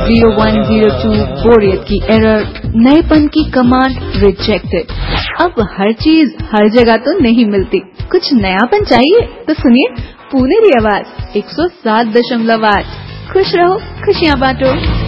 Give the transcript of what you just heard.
0102 बोरियत की एरर, नएपन की कमांड रिजेक्टेड। अब हर चीज हर जगह तो नहीं मिलती, कुछ नयापन चाहिए तो सुनिए पुनेरी आवाज 107.8। खुश रहो, खुशियाँ बांटो।